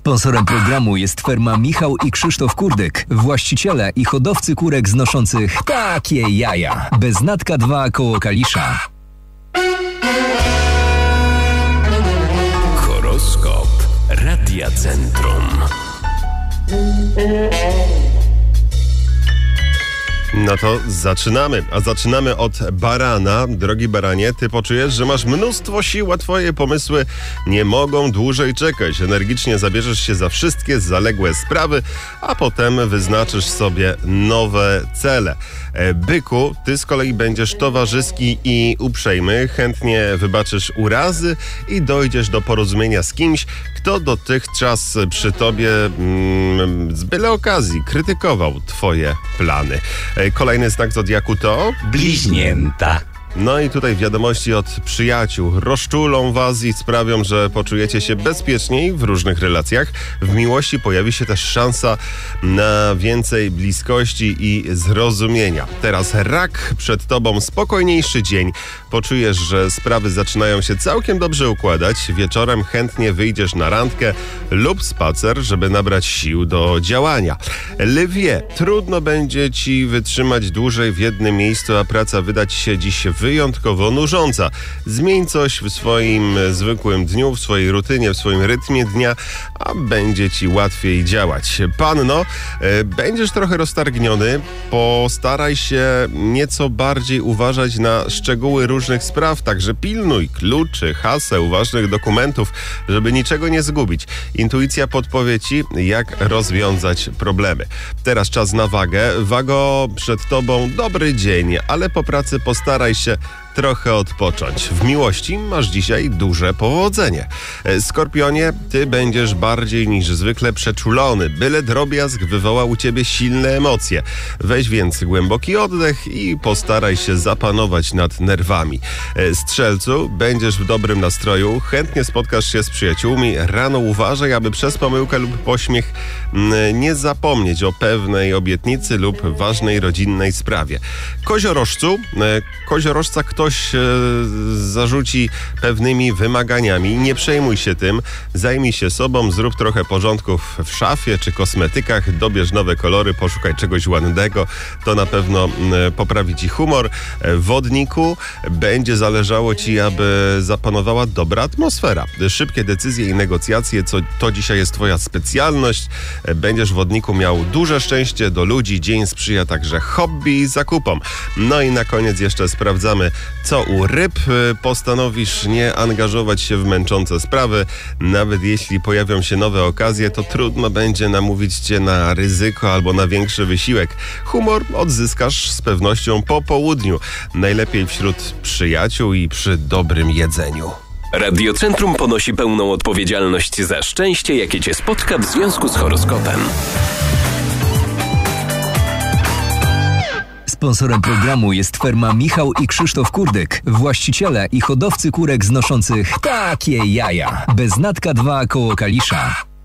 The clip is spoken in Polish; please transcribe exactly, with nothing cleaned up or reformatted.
Sponsorem programu jest firma Michał i Krzysztof Kurdyk, właściciele i hodowcy kurek znoszących takie jaja. Beznatka dwa koło Kalisza. Horoskop Radia Centrum. No to zaczynamy, a zaczynamy od barana. Drogi baranie, ty poczujesz, że masz mnóstwo sił, a twoje pomysły nie mogą dłużej czekać. Energicznie zabierzesz się za wszystkie zaległe sprawy, a potem wyznaczysz sobie nowe cele. Byku, ty z kolei będziesz towarzyski i uprzejmy, chętnie wybaczysz urazy i dojdziesz do porozumienia z kimś, kto dotychczas przy tobie mm, z byle okazji krytykował twoje plany. Kolejny znak zodiaku to Bliźnięta. No i tutaj wiadomości od przyjaciół rozczulą was i sprawią, że poczujecie się bezpieczniej w różnych relacjach. W miłości pojawi się też szansa na więcej bliskości i zrozumienia. Teraz rak, przed tobą spokojniejszy dzień. Poczujesz, że sprawy zaczynają się całkiem dobrze układać. Wieczorem chętnie wyjdziesz na randkę lub spacer, żeby nabrać sił do działania. Lwie, trudno będzie ci wytrzymać dłużej w jednym miejscu, a praca wyda ci się dziś wyjątkowo nużąca. Zmień coś w swoim zwykłym dniu, w swojej rutynie, w swoim rytmie dnia, a będzie ci łatwiej działać. Panno, e, będziesz trochę roztargniony. Postaraj się nieco bardziej uważać na szczegóły różnych spraw, także pilnuj kluczy, haseł, ważnych dokumentów, żeby niczego nie zgubić. Intuicja podpowie ci, jak rozwiązać problemy. Teraz czas na wagę. Wago, przed tobą dobry dzień, ale po pracy postaraj się trochę odpocząć. W miłości masz dzisiaj duże powodzenie. Skorpionie, ty będziesz bardziej niż zwykle przeczulony. Byle drobiazg wywoła u ciebie silne emocje. Weź więc głęboki oddech i postaraj się zapanować nad nerwami. Strzelcu, będziesz w dobrym nastroju. Chętnie spotkasz się z przyjaciółmi. Rano uważaj, aby przez pomyłkę lub pośmiech nie zapomnieć o pewnej obietnicy lub ważnej rodzinnej sprawie. Koziorożcu, koziorożca ktoś Ktoś e, zarzuci pewnymi wymaganiami. Nie przejmuj się tym. Zajmij się sobą, zrób trochę porządków w szafie czy kosmetykach, dobierz nowe kolory, poszukaj czegoś ładnego. To na pewno e, poprawi ci humor. W wodniku będzie zależało ci, aby zapanowała dobra atmosfera. Szybkie decyzje i negocjacje, co to dzisiaj jest twoja specjalność. E, będziesz w wodniku miał duże szczęście do ludzi. Dzień sprzyja także hobby i zakupom. No i na koniec jeszcze sprawdzamy, co u ryb. Postanowisz nie angażować się w męczące sprawy. Nawet jeśli pojawią się nowe okazje, to trudno będzie namówić cię na ryzyko albo na większy wysiłek. Humor odzyskasz z pewnością po południu. Najlepiej wśród przyjaciół i przy dobrym jedzeniu. Radio Centrum ponosi pełną odpowiedzialność za szczęście, jakie cię spotka w związku z horoskopem. Sponsorem programu jest firma Michał i Krzysztof Kurdyk, właściciele i hodowcy kurek znoszących takie jaja. Beznatka dwa koło Kalisza.